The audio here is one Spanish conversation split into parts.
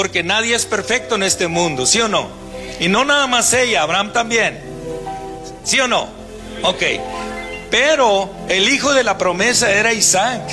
porque nadie es perfecto en este mundo, ¿sí o no? Y no nada más ella, Abraham también, ¿sí o no? Ok, pero el hijo de la promesa era Isaac,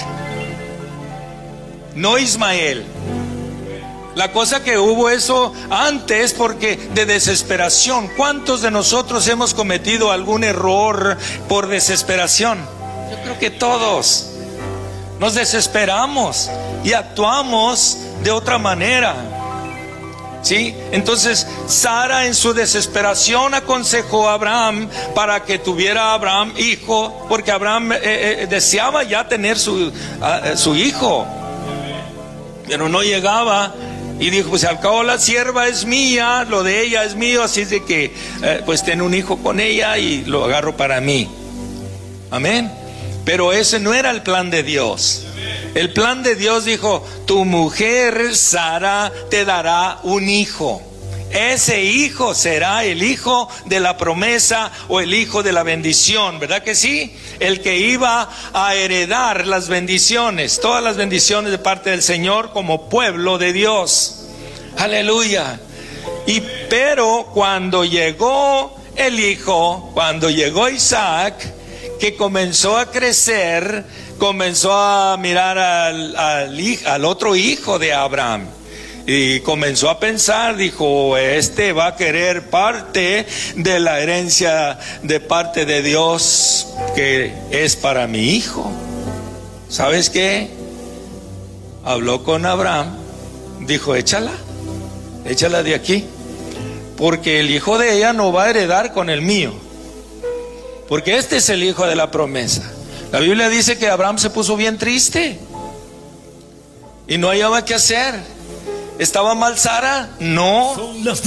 no Ismael. La cosa que hubo eso antes porque de desesperación. ¿Cuántos de nosotros hemos cometido algún error por desesperación? Yo creo que todos nos desesperamos y actuamos de otra manera, ¿sí? Entonces Sara en su desesperación aconsejó a Abraham para que tuviera Abraham hijo, porque Abraham deseaba ya tener su hijo, pero no llegaba. Y dijo, pues al cabo la sierva es mía, lo de ella es mío, así es de que pues ten un hijo con ella y lo agarro para mí. Amén. Pero ese no era el plan de Dios. El plan de Dios dijo, tu mujer Sara te dará un hijo. Ese hijo será el hijo de la promesa o el hijo de la bendición, ¿verdad que sí? El que iba a heredar las bendiciones, todas las bendiciones de parte del Señor como pueblo de Dios. Aleluya. Pero cuando llegó el hijo, cuando llegó Isaac, que comenzó a crecer, comenzó a mirar al otro hijo de Abraham. Y comenzó a pensar, dijo, este va a querer parte de la herencia de parte de Dios que es para mi hijo. ¿Sabes qué? Habló con Abraham, dijo, échala de aquí, porque el hijo de ella no va a heredar con el mío, porque este es el hijo de la promesa. La Biblia dice que Abraham se puso bien triste y no hallaba qué hacer. ¿Estaba mal Sara? No. Son las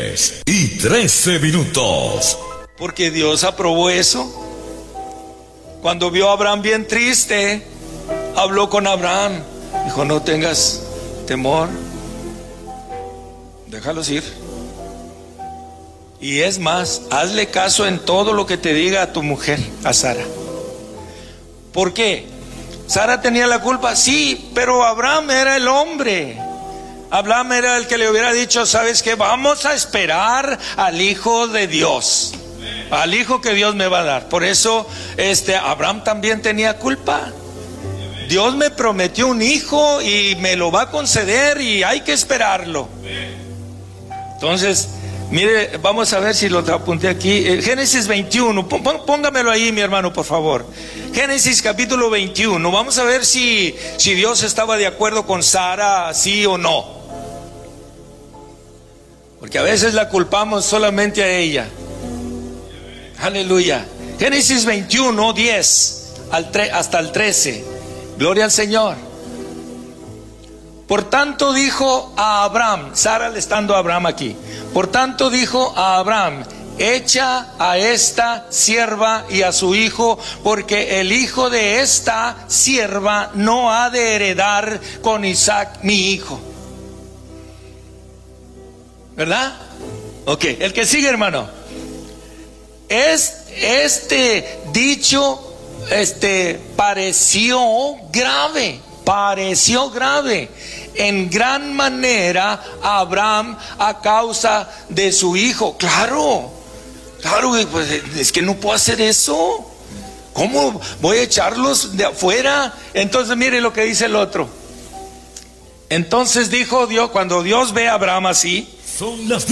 10:13. Porque Dios aprobó eso. Cuando vio a Abraham bien triste, habló con Abraham. Dijo, no tengas temor, déjalos ir. Y es más, hazle caso en todo lo que te diga a tu mujer, a Sara. ¿Por qué? ¿Sara tenía la culpa? Sí, pero Abraham era el hombre. Abraham era el que le hubiera dicho, ¿sabes qué? Vamos a esperar al hijo de Dios, al hijo que Dios me va a dar. Por eso Abraham también tenía culpa. Dios me prometió un hijo y me lo va a conceder y hay que esperarlo. Entonces, mire, vamos a ver si lo apunté aquí. Génesis 21, póngamelo ahí, mi hermano, por favor. Génesis capítulo 21. Vamos a ver si Dios estaba de acuerdo con Sara, sí o no. Porque a veces la culpamos solamente a ella. Aleluya. Génesis 21, 10 hasta el 13. Gloria al Señor. Por tanto dijo a Abraham, Sara le está dando a Abraham aquí. Por tanto dijo a Abraham, echa a esta sierva y a su hijo, porque el hijo de esta sierva no ha de heredar con Isaac mi hijo. ¿Verdad? Ok, el que sigue, hermano. Este dicho pareció grave en gran manera a Abraham a causa de su hijo. Claro, pues es que no puedo hacer eso. ¿Cómo voy a echarlos de afuera? Entonces mire lo que dice el otro. Entonces dijo Dios, cuando Dios ve a Abraham así, son las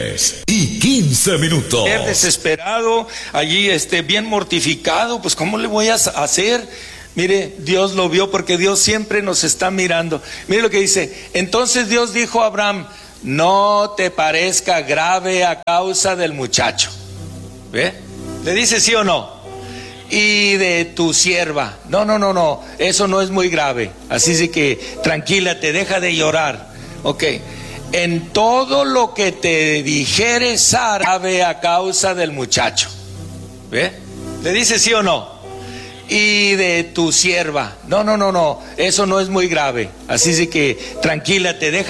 10:15. Desesperado, allí bien mortificado, pues ¿cómo le voy a hacer? Mire, Dios lo vio porque Dios siempre nos está mirando. Mire lo que dice. Entonces Dios dijo a Abraham, no te parezca grave a causa del muchacho. ¿Ve? Le dice sí o no. Y de tu sierva. No, eso no es muy grave. Así es que tranquilate, deja de llorar. Ok. En todo lo que te dijere Sara, grave a causa del muchacho. ¿Ve? Le dice sí o no. Y de tu sierva. No, eso no es muy grave. Así es que tranquilate, deja